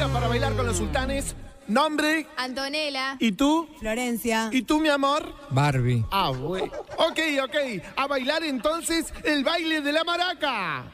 chicas para bailar con los sultanes. Nombre. Antonella. ¿Y tú? Florencia. ¿Y tú, mi amor? Barbie. Ah, güey. Ok. A bailar entonces el baile de la maraca.